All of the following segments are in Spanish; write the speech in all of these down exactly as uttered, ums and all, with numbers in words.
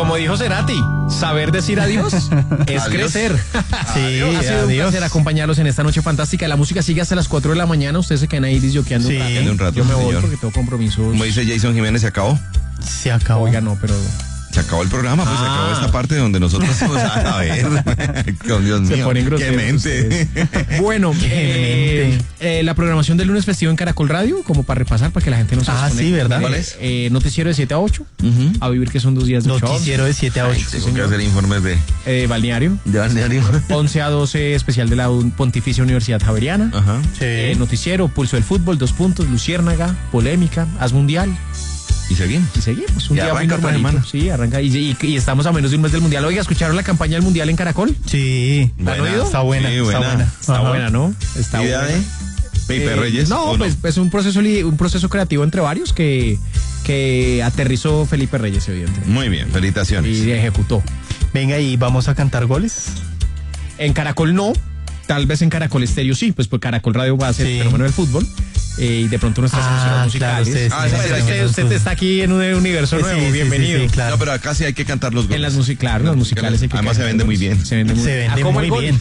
como dijo Cerati, saber decir adiós es Adiós. crecer. Sí, Ha sido un adiós. placer acompañarlos en esta noche fantástica. La música sigue hasta las cuatro de la mañana. Ustedes se quedan ahí disjoqueando Sí. un rato. Quedan un rato, Yo me voy señor. porque tengo compromisos. Como dice Jason Jiménez, se acabó. Se acabó. Oiga, no, pero... Se acabó el programa, pues se Ah. acabó esta parte donde nosotros vamos a ver. Con Dios Se mío. ponen Qué groseros mente. Bueno, eh, mente. eh, la programación del lunes festivo en Caracol Radio, como para repasar, para que la gente no se Ah, desconecte. sí, ¿verdad? ¿Cuál es? Eh, noticiero de siete a ocho. Ujú. A vivir que son dos días de show. Noticiero de siete a ocho. Tengo que hacer informes de, Eh, balneario. de balneario. once a doce, especial de la Pontificia Universidad Javeriana. Ajá. Eh, noticiero, Pulso del Fútbol, dos puntos, Luciérnaga, Polémica, Haz Mundial. Y seguimos. Y seguimos. Un Y día muy arranca otra normalito. semana. Sí, arranca. Y, y- y estamos a menos de un mes del Mundial. Oiga, ¿escucharon la campaña del Mundial en Caracol? Sí. ¿La han oído? Está buena, Sí, está buena. buena. Está Ajá. buena, ¿no? Está ¿Idea buena. de Pepe Eh, Reyes? No, ¿o pues es un proceso li- un proceso creativo entre varios que, que aterrizó Felipe Reyes, evidentemente. Muy bien, felicitaciones. Y ejecutó. Venga, y vamos a cantar goles. En Caracol no, tal vez en Caracol Estéreo sí, pues por Caracol Radio va a ser Sí. el fenómeno del fútbol. Eh, y de pronto nuestras Ah, emisoras claro, musicales. ustedes Ah, Pues, sí, sí, usted, sí, usted sí. está aquí en un universo Sí, nuevo, sí, sí, bienvenido. sí, claro. No, pero acá sí hay que cantar los goles. En las musicales, claro, las musicales hay que Además se cantar vende muy goles. bien. Se vende muy, Se vende Ah, ¿cómo el muy gol? bien.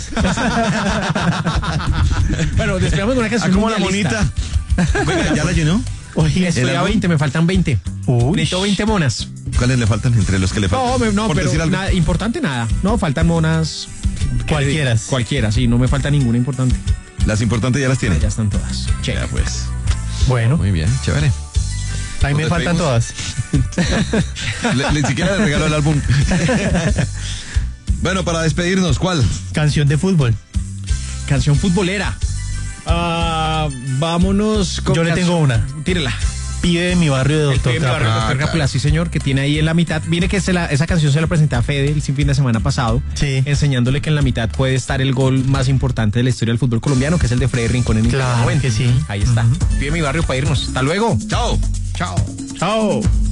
Bueno, despegamos con una Ah, canción como la mundialista. monita. Oiga, ¿ya la llenó? Oye, Estoy ¿El a álbum? veinte, me faltan veinte. Uy. Necesito veinte monas. ¿Cuáles le faltan entre los que le faltan? No, me- no, Por pero decir algo. nada, importante nada. No, faltan monas. Cualquiera. Cualquiera, sí, no me falta ninguna importante. Las importantes ya las tiene. Ya están todas. Che. Ya, pues. Bueno, Muy bien, chévere. a mí me ¿Nos faltan despedimos? todas. Le- Ni siquiera le regalo el álbum. Bueno, para despedirnos, ¿cuál? Canción de fútbol. Canción futbolera. Ah, vámonos con Yo le canción- tengo una. Tírela. Pibe de mi barrio de El Doctor Pibe de mi barrio, Capra. Doctor claro. Cápula, sí señor, que tiene ahí en la mitad. Mire que se la- esa canción se la presenté a Fede el fin de semana pasado, Sí. enseñándole que en la mitad puede estar el gol más importante de la historia del fútbol colombiano, que es el de Freddy Rincón en Claro Nicaragua. que sí. Ahí está. Pibe de mi barrio para irnos. Hasta luego. Chao. Chao. Chao.